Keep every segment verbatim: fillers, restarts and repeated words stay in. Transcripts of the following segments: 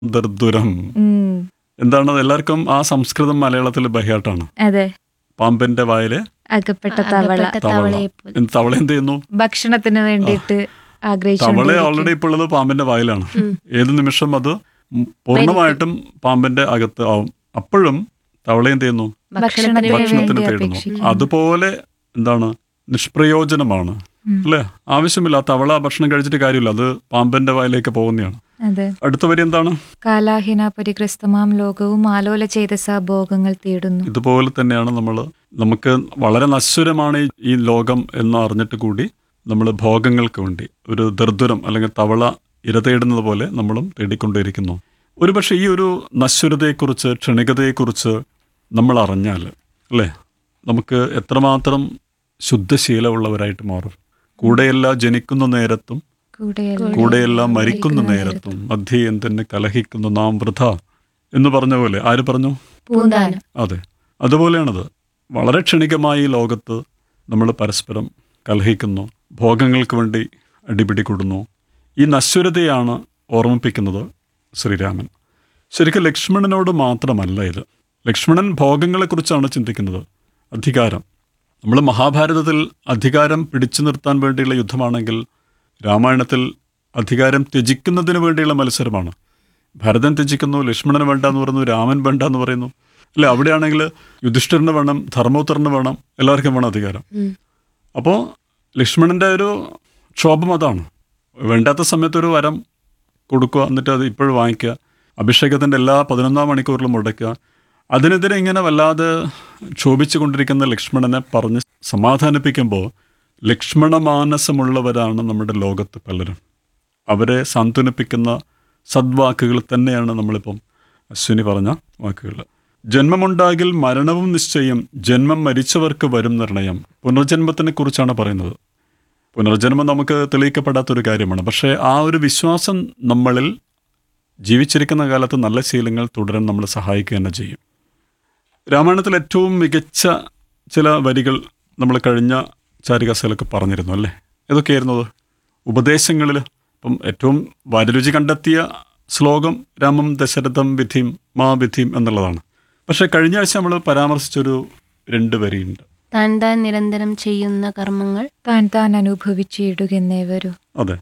ദർദുരം. ഉം. എന്താണ് എല്ലാവർക്കും ആ സംസ്കൃതം മലയാളത്തിൽ ബഹിയാട്ടാണ്. അതെ. പാമ്പിന്റെ വായില് അകപ്പെട്ട തവള. അകപ്പെട്ട തവള. തവളയെ പോലെ. എന്ത് തവള എന്ത് ചെയ്യുന്നു? ഭക്ഷണത്തിന് വേണ്ടിയിട്ട് തവള ആഗ്രഹിച്ചു. ഓൾറെഡി ഇപ്പോൾ ഉള്ളത് പാമ്പിന്റെ വായിലാണ്. ഏത് നിമിഷം അത് പൂർണ്ണമായിട്ടും പാമ്പിന്റെ അകത്ത് ആവും. അപ്പോഴും തവള എന്ത് ചെയ്യുന്നു? ഭക്ഷണത്തിന് ഭക്ഷണത്തിന് വേണ്ടി തേടുന്നു. അപേക്ഷിക്കുന്നു. അതുപോലെ എന്താണ് നിഷ്പ്രയോജനമാണ് അല്ലേ? ആവശ്യമില്ല. ആ തവള ഭക്ഷണം കഴിച്ചിട്ട് കാര്യമില്ല, അത് പാമ്പിന്റെ വായിലേക്ക് പോകുന്നതാണ്. അതെ. അടുത്ത വരി എന്താണ്? കാലാഹിന പരിഗ്രസ്തമാം ലോകവും ആലോല ചെയ്തസാ ഭോഗങ്ങൾ തേടുന്നു. ഇതുപോലെ തന്നെയാണ് നമ്മൾ നമുക്ക് വളരെ നശ്വരമാണ് ഈ- ഈ ലോകം എന്ന് അറിഞ്ഞിട്ട് കൂടി നമ്മൾ ഭോഗങ്ങൾക്ക് വേണ്ടി ഒരു ദർദുരം അല്ലെങ്കിൽ തവള ഇര തേടുന്നത് പോലെ നമ്മളും തേടിക്കൊണ്ടിരിക്കുന്നു. ഒരുപക്ഷെ ഈ ഒരു നശ്വരതയെക്കുറിച്ച് ക്ഷണികതയെക്കുറിച്ച് നമ്മൾ അറിഞ്ഞാൽ അല്ലേ, നമുക്ക് എത്രമാത്രം ശുദ്ധശീലമുള്ളവരായിട്ട് മാറും. കൂടെയല്ല ജനിക്കുന്ന നേരത്തും കൂടെയല്ല കൂടെയെല്ലാം മരിക്കുന്ന നേരത്തും മധ്യേ എന്തെന്നെ കലഹിക്കുന്നു നാം വൃഥ എന്ന് പറഞ്ഞ പോലെ ആര് പറഞ്ഞു? പൂന്താനം. അതെ, അതുപോലെയാണത്. വളരെ ക്ഷണികമായി ഈ ലോകത്ത് നമ്മൾ പരസ്പരം കലഹിക്കുന്നു, ഭോഗങ്ങൾക്ക് വേണ്ടി അടിപിടി കൂടുന്നു. ഈ നശ്വരതയാണ് ഓർമ്മിപ്പിക്കുന്നത് ശ്രീരാമൻ. ശരിക്കും ലക്ഷ്മണനോട് മാത്രമല്ല ഇത്. ലക്ഷ്മണൻ ഭോഗങ്ങളെക്കുറിച്ചാണ് ചിന്തിക്കുന്നത്, അധികാരം. നമ്മൾ മഹാഭാരതത്തിൽ അധികാരം പിടിച്ചു നിർത്താൻ വേണ്ടിയുള്ള യുദ്ധമാണെങ്കിൽ രാമായണത്തിൽ അധികാരം ത്യജിക്കുന്നതിന് വേണ്ടിയുള്ള മത്സരമാണ്. ഭരതൻ ത്യജിക്കുന്നു, ലക്ഷ്മണന് വേണ്ട എന്ന് പറയുന്നു, രാമൻ വേണ്ട എന്ന് പറയുന്നു അല്ലെ. അവിടെയാണെങ്കിൽ യുധിഷ്ഠിരന് വേണം, ധർമ്മോത്തരന് വേണം, എല്ലാവർക്കും വേണം അധികാരം. അപ്പോൾ ലക്ഷ്മണൻ്റെ ഒരു ക്ഷോഭം അതാണ്. വേണ്ടാത്ത സമയത്തൊരു വരം കൊടുക്കുക, എന്നിട്ട് അത് ഇപ്പോഴും വാങ്ങിക്കുക, അഭിഷേകത്തിൻ്റെ എല്ലാ പതിനൊന്നാം മണിക്കൂറിലും മുടക്കുക. അതിനെതിരെ ഇങ്ങനെ വല്ലാതെ ക്ഷോഭിച്ചു കൊണ്ടിരിക്കുന്ന ലക്ഷ്മണനെ പറഞ്ഞ് സമാധാനിപ്പിക്കുമ്പോൾ ലക്ഷ്മണ മാനസമുള്ളവരാണ് നമ്മുടെ ലോകത്ത് പലരും. അവരെ സാന്ത്വനിപ്പിക്കുന്ന സദ്വാക്കുകൾ തന്നെയാണ് നമ്മളിപ്പം അശ്വിനി പറഞ്ഞ വാക്കുകൾ. ജന്മമുണ്ടാകിൽ മരണവും നിശ്ചയം, ജന്മം മരിച്ചവർക്ക് വരും നിർണയം. പുനർജന്മത്തിനെ കുറിച്ചാണ് പറയുന്നത്. പുനർജന്മം നമുക്ക് തെളിയിക്കപ്പെടാത്തൊരു കാര്യമാണ്. പക്ഷേ ആ ഒരു വിശ്വാസം നമ്മളിൽ ജീവിച്ചിരിക്കുന്ന കാലത്ത് നല്ല ശീലങ്ങൾ തുടരാൻ നമ്മളെ സഹായിക്കുക തന്നെ ചെയ്യും. രാമായണത്തിൽ ഏറ്റവും മികച്ച ചില വരികൾ നമ്മൾ കഴിഞ്ഞ ചാരികാസയിലൊക്കെ പറഞ്ഞിരുന്നു അല്ലേ? ഏതൊക്കെയായിരുന്നത്? ഉപദേശങ്ങളിൽ ഇപ്പം ഏറ്റവും വാര്യരുചി കണ്ടെത്തിയ ശ്ലോകം രാമം ദശരഥം വിധിം മാ വിധിം എന്നുള്ളതാണ്. പക്ഷേ കഴിഞ്ഞ ആഴ്ച നമ്മൾ പരാമർശിച്ചൊരു രണ്ട് വരിയുണ്ട്. താൻ താൻ നിരന്തരം ചെയ്യുന്ന കർമ്മങ്ങൾ താൻ താൻ അനുഭവിച്ചിടുകെന്നേ വരൂ. അതെ,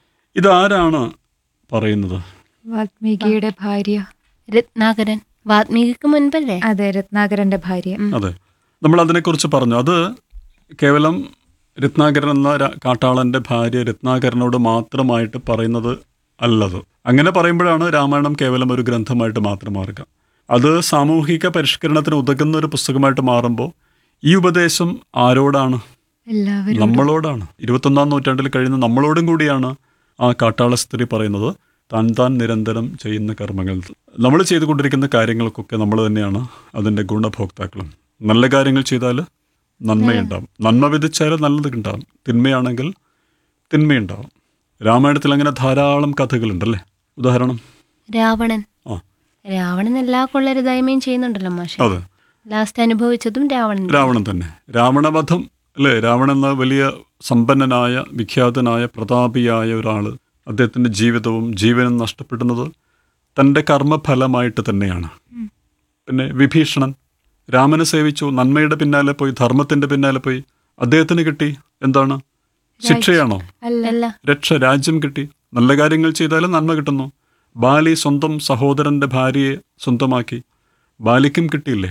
ഇതാരാണ് പറയുന്നത്? വാൽമീകിയുടെ ഭാര്യ. രത്നാകരൻ. വാത്മീകിക്ക് മുൻപല്ലേ? അതെ, രത്നാകരന്റെ ഭാര്യ. അതെ, നമ്മൾ അതിനെക്കുറിച്ച് പറഞ്ഞു. അത് കേവലം രത്നാകരൻ എന്ന ര- കാട്ടാളൻ്റെ ഭാര്യ രത്നാകരനോട് മാത്രമായിട്ട് പറയുന്നത് അല്ലത്. അങ്ങനെ പറയുമ്പോഴാണ് രാമായണം കേവലം ഒരു ഗ്രന്ഥമായിട്ട് മാത്രം മാറുക. അത് സാമൂഹിക പരിഷ്കരണത്തിന് ഉതകുന്ന ഒരു പുസ്തകമായിട്ട് മാറുമ്പോൾ ഈ ഉപദേശം ആരോടാണ്? എല്ലാവരും നമ്മളോടാണ്. ഇരുപത്തൊന്നാം നൂറ്റാണ്ടിൽ കഴിയുന്ന നമ്മളോടും കൂടിയാണ് ആ കാട്ടാള സ്ത്രീ പറയുന്നത്. താൻ താൻ നിരന്തരം ചെയ്യുന്ന കർമ്മങ്ങൾ, നമ്മൾ ചെയ്തുകൊണ്ടിരിക്കുന്ന കാര്യങ്ങൾക്കൊക്കെ നമ്മൾ തന്നെയാണ് അതിൻ്റെ ഗുണഭോക്താക്കളും. നല്ല കാര്യങ്ങൾ ചെയ്താൽ നന്മയുണ്ടാവും, നന്മ വിധിച്ചാൽ നല്ലത് ഉണ്ടാവും, തിന്മയാണെങ്കിൽ തിന്മയുണ്ടാവും. രാമായണത്തിൽ അങ്ങനെ ധാരാളം കഥകളുണ്ടല്ലേ. ഉദാഹരണം രാവണൻ. ആ രാവണൻ എല്ലാ കൊള്ളരുതായ്മയും ചെയ്യുന്നുണ്ടല്ലോ മാഷെ. അതെ, ലാസ്റ്റ് അനുഭവിച്ചതും രാവണൻ. രാവണൻ തന്നെ. രാവണവധം അല്ലേ? രാവണൻ എന്ന വലിയ സമ്പന്നനായ വിഖ്യാതനായ പ്രതാപിയായ ഒരാൾ, അദ്ദേഹത്തിൻ്റെ ജീവിതവും ജീവനും നഷ്ടപ്പെടുന്നത് തൻ്റെ കർമ്മഫലമായിട്ട് തന്നെയാണ്. പിന്നെ വിഭീഷണൻ രാമനെ സേവിച്ചു, നന്മയുടെ പിന്നാലെ പോയി, ധർമ്മത്തിൻ്റെ പിന്നാലെ പോയി. അദ്ദേഹത്തിന് കിട്ടി എന്താണ്? ശിക്ഷയാണോ? അല്ല. രക്ഷ, രാജ്യം കിട്ടി. നല്ല കാര്യങ്ങൾ ചെയ്താലും നന്മ കിട്ടുന്നു. ബാലി സ്വന്തം സഹോദരൻ്റെ ഭാര്യയെ സ്വന്തമാക്കി, ബാലിക്കും കിട്ടിയില്ലേ?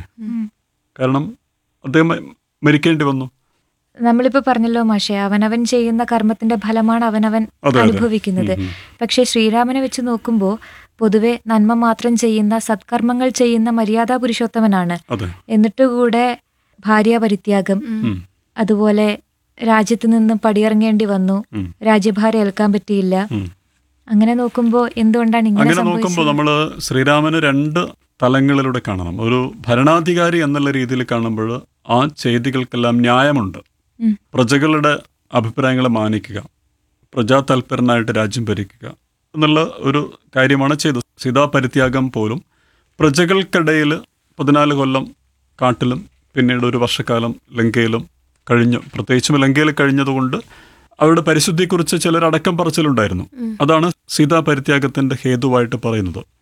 കാരണം അദ്ദേഹം മ- മരിക്കേണ്ടി വന്നു. നമ്മളിപ്പോ പറഞ്ഞല്ലോ മാഷെ, അവനവൻ ചെയ്യുന്ന കർമ്മത്തിന്റെ ഫലമാണ് അവനവൻ അതെ. അനുഭവിക്കുന്നത്. ഉം, ഉം. പക്ഷെ ശ്രീരാമനെ വെച്ച് നോക്കുമ്പോൾ പൊതുവെ നന്മ മാത്രം ചെയ്യുന്ന, സത്കർമ്മങ്ങൾ ചെയ്യുന്ന മര്യാദാ പുരുഷോത്തമനാണ്. അതെ. എന്നിട്ട് കൂടെ ഭാര്യ പരിത്യാഗം, ഉം. അതുപോലെ രാജ്യത്ത് നിന്നും പടിയിറങ്ങേണ്ടി വന്നു, ഉം. രാജ്യഭാരം ഏൽക്കാൻ പറ്റിയില്ല. ഉം. അങ്ങനെ നോക്കുമ്പോൾ എന്തുകൊണ്ടാണ് ഇങ്ങനെ അങ്ങനെ നോക്കുമ്പോൾ സംഭവിച്ചത്? നമ്മൾ ശ്രീരാമന് രണ്ട് തലങ്ങളിലൂടെ കാണണം. ഒരു ഭരണാധികാരി എന്നുള്ള രീതിയിൽ കാണുമ്പോൾ ആ ചെയ്തികൾക്കെല്ലാം ന്യായമുണ്ട്. ഉം. പ്രജകളുടെ അഭിപ്രായങ്ങളെ മാനിക്കുക, പ്രജാതൽപരനായിട്ട് രാജ്യം ഭരിക്കുക എന്നുള്ള ഒരു കാര്യമാണ് ചെയ്തത്. സീതാപരിത്യാഗം പോലും പ്രജകൾക്കിടയിൽ പതിനാല് കൊല്ലം കാട്ടിലും പിന്നീട് ഒരു വർഷക്കാലം ലങ്കയിലും കഴിഞ്ഞു. പ്രത്യേകിച്ചും ലങ്കയിൽ കഴിഞ്ഞതുകൊണ്ട് അവരുടെ പരിശുദ്ധിയെക്കുറിച്ച് ചിലർ അടക്കം പറച്ചിലുണ്ടായിരുന്നു. അതാണ് സീതാപരിത്യാഗത്തിൻ്റെ ഹേതുവായിട്ട് പറയുന്നത്.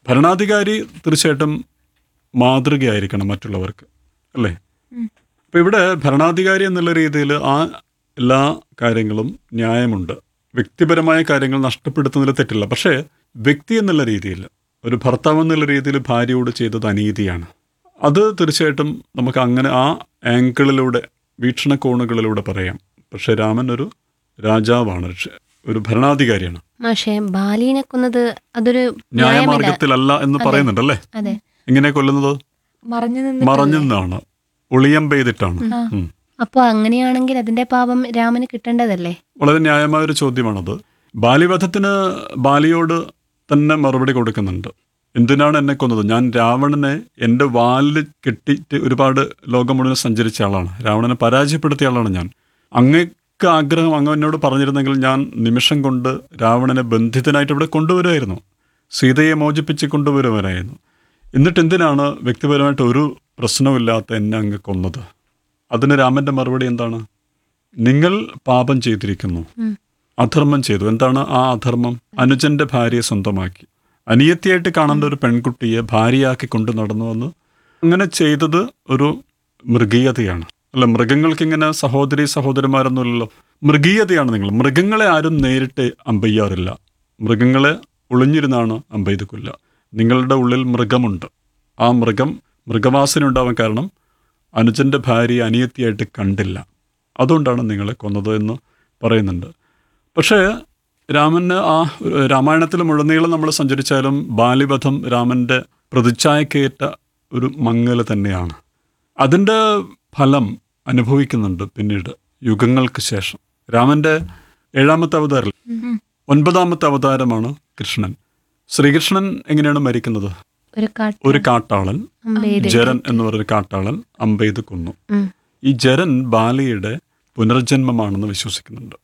ഭരണാധികാരി തീർച്ചയായിട്ടും മാതൃകയായിരിക്കണം മറ്റുള്ളവർക്ക്, അല്ലേ? അപ്പം ഇവിടെ ഭരണാധികാരി എന്നുള്ള രീതിയിൽ ആ എല്ലാ കാര്യങ്ങളും ന്യായമുണ്ട്. വ്യക്തിപരമായ കാര്യങ്ങൾ നഷ്ടപ്പെടുത്തുന്നതിൽ തെറ്റില്ല. പക്ഷേ വ്യക്തി എന്നുള്ള രീതിയിൽ, ഒരു ഭർത്താവ് എന്നുള്ള രീതിയിൽ ഭാര്യയോട് ചെയ്തത് അനീതിയാണ്. അത് തീർച്ചയായിട്ടും നമുക്ക് അങ്ങനെ ആ ആംഗിളിലൂടെ, വീക്ഷണകോണുകളിലൂടെ പറയാം. പക്ഷേ രാമൻ ഒരു രാജാവാണ്, ഒരു ഭരണാധികാരിയാണ്. പക്ഷേ ബാലിനെ കൊന്നത് അതൊരു ന്യായമാർഗത്തിലല്ല എന്ന് പറയുന്നുണ്ടല്ലേ? അതെ. എങ്ങനെ കൊല്ലുന്നത്? മറഞ്ഞു നിന്ന് മറഞ്ഞു നിന്നാണ്, ഒളിയം പെയ്തിട്ടാണ്. ഉം. അപ്പൊ അങ്ങനെയാണെങ്കിൽ അതിന്റെ പാപം രാമന് കിട്ടേണ്ടതല്ലേ? വളരെ ന്യായമായൊരു ചോദ്യമാണത്. ബാലിവധത്തിന് ബാലിയോട് തന്നെ മറുപടി കൊടുക്കുന്നുണ്ട്. എന്തിനാണ് എന്നെ കൊന്നത്? ഞാൻ രാവണനെ എൻ്റെ വാലിൽ കെട്ടിയിട്ട് ഒരുപാട് ലോകം മുഴുവൻ സഞ്ചരിച്ച ആളാണ്. രാവണനെ പരാജയപ്പെടുത്തിയ ആളാണ് ഞാൻ. അങ്ങക്ക് ആഗ്രഹം അങ്ങ് എന്നോട് പറഞ്ഞിരുന്നെങ്കിൽ ഞാൻ നിമിഷം കൊണ്ട് രാവണനെ ബന്ധിതനായിട്ട് ഇവിടെ കൊണ്ടുവരുമായിരുന്നു, സീതയെ മോചിപ്പിച്ച് കൊണ്ടുവരുവാനായിരുന്നു. എന്നിട്ട് എന്തിനാണ് വ്യക്തിപരമായിട്ട് ഒരു പ്രശ്നമില്ലാത്ത എന്നെ അങ്ങ് കൊന്നത്? അതിന് രാമൻ്റെ മറുപടി എന്താണ്? നിങ്ങൾ പാപം ചെയ്തിരിക്കുന്നു, അധർമ്മം ചെയ്തു. എന്താണ് ആ അധർമ്മം? അനുജന്റെ ഭാര്യയെ സ്വന്തമാക്കി, അനിയത്തിയായിട്ട് കാണേണ്ട ഒരു പെൺകുട്ടിയെ ഭാര്യയാക്കി കൊണ്ടു നടന്നുവെന്ന്. അങ്ങനെ ചെയ്തത് ഒരു മൃഗീയതയാണ്. അല്ല, മൃഗങ്ങൾക്ക് ഇങ്ങനെ സഹോദരി സഹോദരന്മാരൊന്നുമില്ലല്ലോ. മൃഗീയതയാണ് നിങ്ങൾ. മൃഗങ്ങളെ ആരും നേരിട്ട് അമ്പയ്യാറില്ല. മൃഗങ്ങളെ ഒളിഞ്ഞിരുന്നാണ് അമ്പെയ്ത് കൊല്ലുക. നിങ്ങളുടെ ഉള്ളിൽ മൃഗമുണ്ട്. ആ മൃഗം മൃഗവാസന ഉണ്ടാവാൻ കാരണം അനുജൻ്റെ ഭാര്യയെ അനിയത്തിയായിട്ട് കണ്ടില്ല, അതുകൊണ്ടാണ് നിങ്ങളെ കൊന്നത് എന്ന് പറയുന്നുണ്ട്. പക്ഷേ രാമന് ആ രാമായണത്തിൽ മുഴുനീളം നമ്മൾ സഞ്ചരിച്ചാലും ബാലിവധം രാമൻ്റെ പ്രതിച്ഛായക്കേറ്റ ഒരു മങ്ങൽ തന്നെയാണ്. അതിൻ്റെ ഫലം അനുഭവിക്കുന്നുണ്ട് പിന്നീട് യുഗങ്ങൾക്ക് ശേഷം. രാമൻ്റെ ഏഴാമത്തെ അവതാരം, ഒൻപതാമത്തെ അവതാരമാണ് കൃഷ്ണൻ. ശ്രീകൃഷ്ണൻ എങ്ങനെയാണ് മരിക്കുന്നത്? ഒരു കാട്ട് ഒരു കാട്ടാളൻ, ജരൻ എന്ന് പറയുന്ന കാട്ടാളൻ അമ്പെയ്ത് കൊന്നു. ഈ ജരൻ ബാലിയുടെ പുനർജന്മമാണെന്ന് വിശ്വസിക്കുന്നുണ്ട്.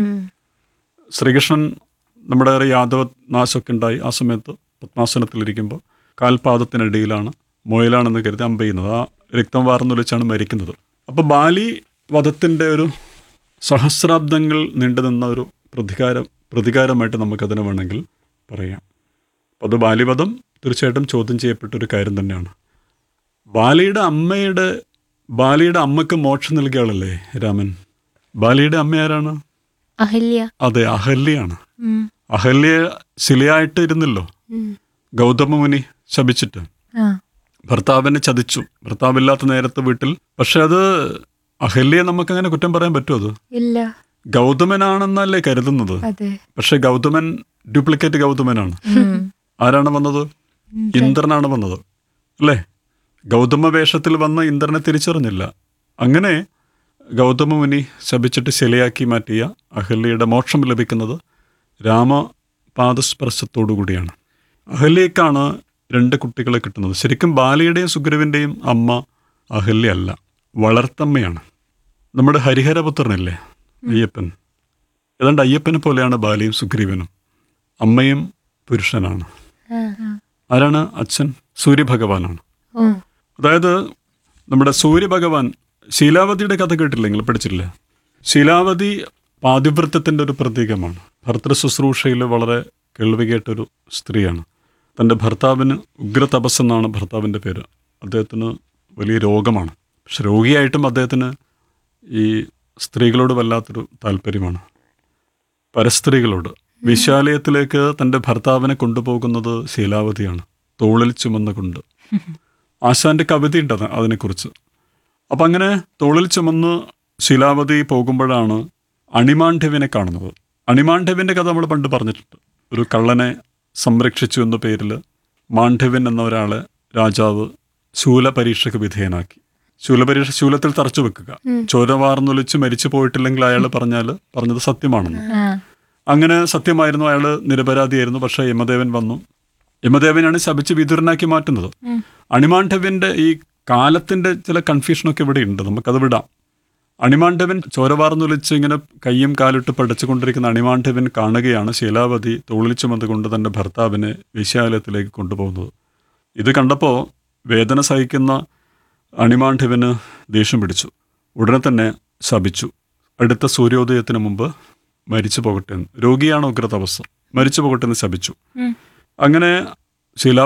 ശ്രീകൃഷ്ണൻ നമ്മുടെ യാദവ നാശമൊക്കെ ഉണ്ടായി ആ സമയത്ത് പത്മാസനത്തിലിരിക്കുമ്പോൾ കാൽപാദത്തിനിടയിലാണ്, മുയലാണെന്ന് കരുതി അമ്പെയ്യുന്നത്. ആ രക്തം വാർന്നൊലിച്ചാണ് മരിക്കുന്നത്. അപ്പോൾ ബാലി വധത്തിൻ്റെ ഒരു സഹസ്രാബ്ദങ്ങൾ നീണ്ടുനിന്ന ഒരു പ്രതികാരം പ്രതികാരമായിട്ട് നമുക്കതിനെ വേണമെങ്കിൽ പറയാം. അപ്പോൾ അത് ബാലിവധം തീർച്ചയായിട്ടും ചോദ്യം ചെയ്യപ്പെട്ട ഒരു കാര്യം തന്നെയാണ്. ബാലിയുടെ അമ്മയുടെ ബാലിയുടെ അമ്മക്ക് മോക്ഷം നൽകിയ ആളല്ലേ രാമൻ? ബാലിയുടെ അമ്മ ആരാണ്? അഹല്യ. അതെ, അഹല്യാണ്. അഹല്യ ശിലയായിട്ട് ഇരുന്നല്ലോ ഗൗതമ മുനി ശപിച്ചിട്ട്. ഭർത്താവിനെ ചതിച്ചു, ഭർത്താവില്ലാത്ത നേരത്തെ വീട്ടിൽ. പക്ഷെ അത് അഹല്യെ നമുക്കങ്ങനെ കുറ്റം പറയാൻ പറ്റുമോ? അത് ഇല്ല. ഗൗതമനാണെന്നല്ലേ കരുതുന്നത്. പക്ഷെ ഗൗതമൻ ഡ്യൂപ്ലിക്കേറ്റ് ഗൗതമനാണ്. ആരാണ് വന്നത്? ഇന്ദ്രനാണ് വന്നത്, അല്ലേ? ഗൗതമ വേഷത്തിൽ വന്ന ഇന്ദ്രനെ തിരിച്ചറിഞ്ഞില്ല. അങ്ങനെ ഗൗതമ മുനി ശപിച്ചിട്ട് ശിലയാക്കി മാറ്റിയ അഹല്യയുടെ മോക്ഷം ലഭിക്കുന്നത് രാമപാദസ്പർശത്തോടു കൂടിയാണ്. അഹല്യക്കാണ് രണ്ട് കുട്ടികളെ കിട്ടുന്നത്. ശരിക്കും ബാലിയുടെയും സുഗ്രീവൻ്റെയും അമ്മ അഹല്യ അല്ല, വളർത്തമ്മയാണ്. നമ്മുടെ ഹരിഹരപുത്രനില്ലേ അയ്യപ്പൻ, ഏതാണ്ട് അയ്യപ്പനെ പോലെയാണ് ബാലിയും സുഗ്രീവനും. അമ്മയും പുരുഷനാണ്. ആരാണ് അച്ഛൻ? സൂര്യഭഗവാനാണ്. അതായത് നമ്മുടെ സൂര്യഭഗവാൻ, ശീലാവതിയുടെ കഥ കേട്ടില്ല, നിങ്ങൾ പഠിച്ചില്ല? ശീലാവതി പാതിവ്രത്യത്തിൻ്റെ ഒരു പ്രതീകമാണ്. ഭർത്തൃ ശുശ്രൂഷയിൽ വളരെ കേൾവി കേട്ടൊരു സ്ത്രീയാണ്. തൻ്റെ ഭർത്താവിന് ഉഗ്ര തപസ്സെന്നാണ് ഭർത്താവിൻ്റെ പേര്. അദ്ദേഹത്തിന് വലിയ രോഗമാണ്. പക്ഷെ രോഗിയായിട്ടും അദ്ദേഹത്തിന് ഈ സ്ത്രീകളോട് വല്ലാത്തൊരു താല്പര്യമാണ്, പരസ്ത്രീകളോട്. വിശാലയത്തിലേക്ക് തൻ്റെ ഭർത്താവിനെ കൊണ്ടുപോകുന്നത് ശീലാവതിയാണ്, തോളിൽ ചുമന്ന കൊണ്ട്. ആശാന്റെ കവിതയുണ്ട് അതിനെക്കുറിച്ച്. അപ്പം അങ്ങനെ തോളിൽ ചുമന്ന് ശീലാവതി പോകുമ്പോഴാണ് അണിമാണ്ഡ്യവിനെ കാണുന്നത്. അണിമാണ്ഡ്യവിൻ്റെ കഥ നമ്മൾ പണ്ട് പറഞ്ഞിട്ടുണ്ട്. ഒരു കള്ളനെ സംരക്ഷിച്ചു എന്ന പേരിൽ മാണ്ഡവ്യൻ എന്ന ഒരാളെ രാജാവ് ശൂലപരീക്ഷയ്ക്ക് വിധേയനാക്കി. ശൂലപരീക്ഷ ശൂലത്തിൽ തറച്ചു വെക്കുക, ചോര വാർന്നൊലിച്ച് മരിച്ചു പോയിട്ടില്ലെങ്കിൽ അയാൾ പറഞ്ഞാൽ പറഞ്ഞത് സത്യമാണെന്ന്. അങ്ങനെ സത്യമായിരുന്നു, അയാൾ നിരപരാധിയായിരുന്നു. പക്ഷേ യമദേവൻ വന്നു. യമദേവനാണ് ശപിച്ച് വിദുരനാക്കി മാറ്റുന്നത്. അണിമാണ്ഡവ്യൻ്റെ ഈ കാലത്തിൻ്റെ ചില കൺഫ്യൂഷനൊക്കെ ഇവിടെ ഉണ്ട്, നമുക്കത് വിടാം. അണിമാണ്ഡവൻ ചോരവാർന്നൊലിച്ച് ഇങ്ങനെ കയ്യും കാലിട്ട് പഠിച്ചുകൊണ്ടിരിക്കുന്ന അണിമാണ്ഡവൻ കാണുകയാണ് ശീലാവതി തോളിൽ ചുമന്നുകൊണ്ട് തൻ്റെ ഭർത്താവിനെ വിശാലയത്തിലേക്ക് കൊണ്ടുപോകുന്നത്. ഇത് കണ്ടപ്പോൾ വേദന സഹിക്കുന്ന അണിമാണ്ഡവന് ദേഷ്യം പിടിച്ചു. ഉടനെ തന്നെ ശപിച്ചു, അടുത്ത സൂര്യോദയത്തിന് മുമ്പ് മരിച്ചു പോകട്ടെ എന്ന്. രോഗിയാണ് ഉഗ്രതപസ്, മരിച്ചു പോകട്ടെ എന്ന് ശപിച്ചു. അങ്ങനെ ശീലാ